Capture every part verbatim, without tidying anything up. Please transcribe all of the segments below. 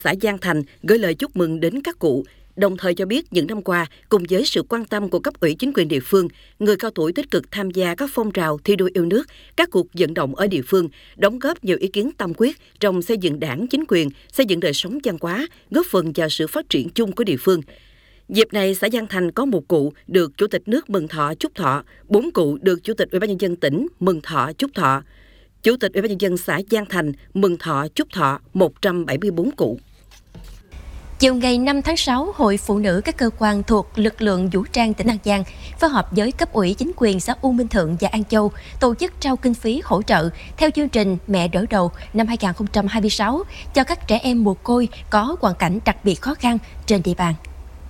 Xã Giang Thành gửi lời chúc mừng đến các cụ, đồng thời cho biết những năm qua, cùng với sự quan tâm của cấp ủy chính quyền địa phương, người cao tuổi tích cực tham gia các phong trào thi đua yêu nước, các cuộc vận động ở địa phương, đóng góp nhiều ý kiến tâm huyết trong xây dựng đảng, chính quyền, xây dựng đời sống văn hóa, góp phần vào sự phát triển chung của địa phương. Dịp này, xã Giang Thành có một cụ được Chủ tịch nước mừng thọ chúc thọ, bốn cụ được Chủ tịch Ủy ban nhân dân tỉnh mừng thọ chúc thọ. Chủ tịch Ủy ban nhân dân xã Giang Thành mừng thọ chúc thọ một trăm bảy mươi tư cụ. Chiều ngày năm tháng sáu, Hội Phụ nữ các cơ quan thuộc lực lượng vũ trang tỉnh An Giang phối hợp với cấp ủy chính quyền xã U Minh Thượng và An Châu tổ chức trao kinh phí hỗ trợ theo chương trình Mẹ đỡ đầu năm hai nghìn không trăm hai mươi sáu cho các trẻ em mồ côi có hoàn cảnh đặc biệt khó khăn trên địa bàn.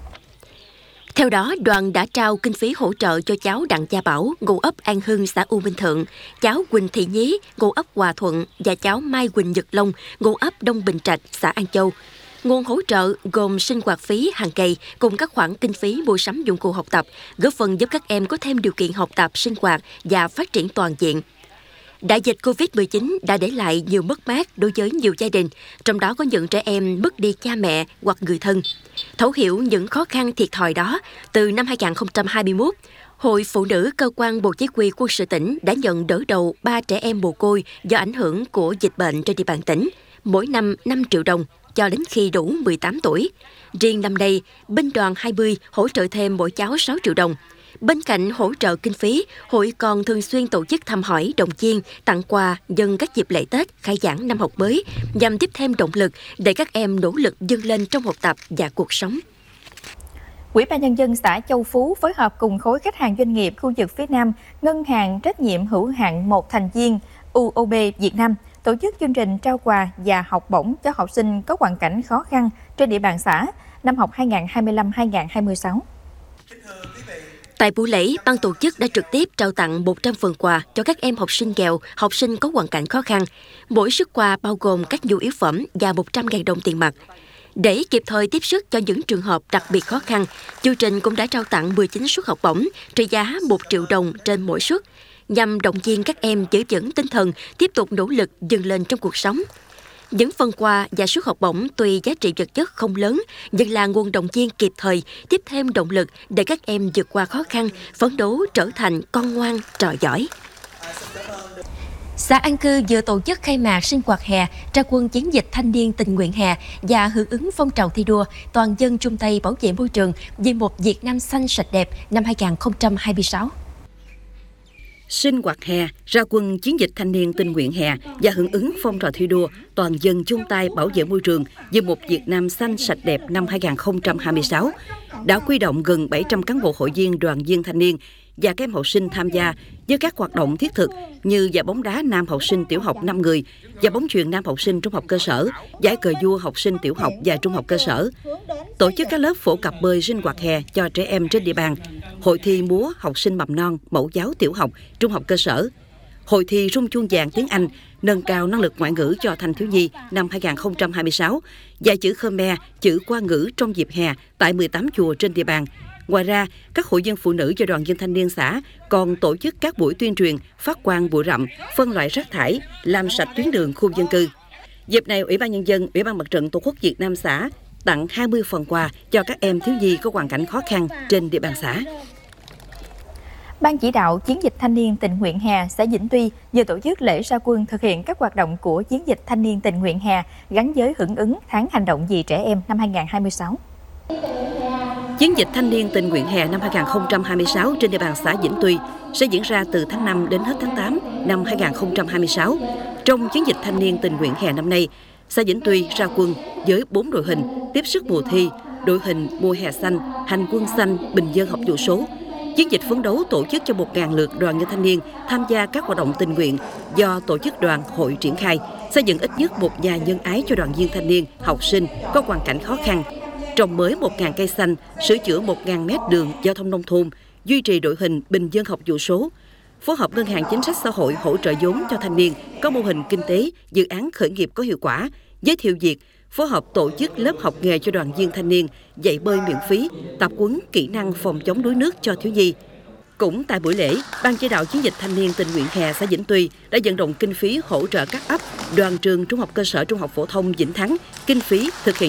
Theo đó, đoàn đã trao kinh phí hỗ trợ cho cháu Đặng Gia Bảo, ngụ ấp An Hưng, xã U Minh Thượng, cháu Quỳnh Thị Nhí, ngụ ấp Hòa Thuận và cháu Mai Quỳnh Nhật Long, ngụ ấp Đông Bình Trạch, xã An Châu. Nguồn hỗ trợ gồm sinh hoạt phí hàng ngày cùng các khoản kinh phí mua sắm dụng cụ học tập, góp phần giúp các em có thêm điều kiện học tập, sinh hoạt và phát triển toàn diện. Đại dịch Covid mười chín đã để lại nhiều mất mát đối với nhiều gia đình, trong đó có những trẻ em mất đi cha mẹ hoặc người thân. Thấu hiểu những khó khăn thiệt thòi đó, từ năm hai nghìn không trăm hai mươi mốt, Hội Phụ nữ Cơ quan Bộ Chỉ huy Quân sự tỉnh đã nhận đỡ đầu ba trẻ em mồ côi do ảnh hưởng của dịch bệnh trên địa bàn tỉnh, mỗi năm năm triệu đồng cho đến khi đủ mười tám tuổi. Riêng năm nay, binh đoàn hai mươi hỗ trợ thêm mỗi cháu sáu triệu đồng. Bên cạnh hỗ trợ kinh phí, hội còn thường xuyên tổ chức thăm hỏi, động viên, tặng quà nhân các dịp lễ Tết, khai giảng năm học mới, nhằm tiếp thêm động lực để các em nỗ lực vươn lên trong học tập và cuộc sống. Ủy ban nhân dân xã Châu Phú phối hợp cùng khối khách hàng doanh nghiệp khu vực phía Nam, Ngân hàng trách nhiệm hữu hạn một thành viên u ô bê Việt Nam tổ chức chương trình trao quà và học bổng cho học sinh có hoàn cảnh khó khăn trên địa bàn xã năm học hai nghìn không trăm hai mươi lăm hai nghìn không trăm hai mươi sáu. Tại buổi lễ, ban tổ chức đã trực tiếp trao tặng một trăm phần quà cho các em học sinh nghèo, học sinh có hoàn cảnh khó khăn. Mỗi suất quà bao gồm các nhu yếu phẩm và một trăm nghìn đồng tiền mặt. Để kịp thời tiếp sức cho những trường hợp đặc biệt khó khăn, chương trình cũng đã trao tặng mười chín suất học bổng trị giá một triệu đồng trên mỗi suất, nhằm động viên các em giữ vững tinh thần, tiếp tục nỗ lực vươn lên trong cuộc sống. Những phần quà và suất học bổng tuy giá trị vật chất không lớn, nhưng là nguồn động viên kịp thời, tiếp thêm động lực để các em vượt qua khó khăn, phấn đấu trở thành con ngoan, trò giỏi. Xã An Cư vừa tổ chức khai mạc sinh hoạt hè, ra quân chiến dịch thanh niên tình nguyện hè và hưởng ứng phong trào thi đua toàn dân chung tay bảo vệ môi trường vì một Việt Nam xanh sạch đẹp năm hai nghìn không trăm hai mươi sáu. Sinh hoạt hè, ra quân chiến dịch thanh niên tình nguyện hè và hưởng ứng phong trào thi đua toàn dân chung tay bảo vệ môi trường vì một Việt Nam xanh sạch đẹp năm hai nghìn không trăm hai mươi sáu đã huy động gần bảy trăm cán bộ hội viên, đoàn viên thanh niên và các em học sinh tham gia với các hoạt động thiết thực như giải bóng đá nam học sinh tiểu học năm người, giải bóng chuyền nam học sinh trung học cơ sở, giải cờ vua học sinh tiểu học và trung học cơ sở. Tổ chức các lớp phổ cập bơi sinh hoạt hè cho trẻ em trên địa bàn, hội thi múa học sinh mầm non, mẫu giáo tiểu học, trung học cơ sở, hội thi rung chuông vàng tiếng Anh, nâng cao năng lực ngoại ngữ cho thanh thiếu nhi năm hai nghìn không trăm hai mươi sáu, dạy chữ Khmer, chữ Hoa ngữ trong dịp hè tại mười tám chùa trên địa bàn. Ngoài ra, các hội viên phụ nữ và đoàn viên thanh niên xã còn tổ chức các buổi tuyên truyền, phát quang bụi rậm, phân loại rác thải, làm sạch tuyến đường khu dân cư. Dịp này, Ủy ban nhân dân, Ủy ban Mặt trận Tổ quốc Việt Nam xã tặng hai mươi phần quà cho các em thiếu nhi có hoàn cảnh khó khăn trên địa bàn xã. Ban chỉ đạo chiến dịch thanh niên tình nguyện hè xã Vĩnh Tuy vừa tổ chức lễ ra quân thực hiện các hoạt động của chiến dịch thanh niên tình nguyện hè gắn với hưởng ứng tháng hành động vì trẻ em năm hai nghìn không trăm hai mươi sáu. Chiến dịch thanh niên tình nguyện hè năm hai nghìn không trăm hai mươi sáu trên địa bàn xã Vĩnh Tuy sẽ diễn ra từ tháng năm đến hết tháng tám năm hai nghìn không trăm hai mươi sáu. Trong chiến dịch thanh niên tình nguyện hè năm nay, xã Vĩnh Tuy ra quân với bốn đội hình tiếp sức mùa thi, đội hình mùa hè xanh, hành quân xanh, bình dân học vụ số. Chiến dịch phấn đấu tổ chức cho một nghìn lượt đoàn viên thanh niên tham gia các hoạt động tình nguyện do tổ chức đoàn hội triển khai, xây dựng ít nhất một nhà nhân ái cho đoàn viên thanh niên, học sinh có hoàn cảnh khó khăn, trồng mới một nghìn cây xanh, sửa chữa một nghìn mét đường giao thông nông thôn, duy trì đội hình bình dân học vụ số, phối hợp Ngân hàng Chính sách Xã hội hỗ trợ vốn cho thanh niên có mô hình kinh tế, dự án khởi nghiệp có hiệu quả, giới thiệu việc, phối hợp tổ chức lớp học nghề cho đoàn viên thanh niên, dạy bơi miễn phí, tập huấn kỹ năng phòng chống đuối nước cho thiếu nhi. Cũng tại buổi lễ, Ban chỉ đạo chiến dịch thanh niên tình nguyện hè xã Vĩnh Tuy đã vận động kinh phí hỗ trợ các ấp, đoàn trường trung học cơ sở trung học phổ thông Vĩnh Thắng, kinh phí thực hiện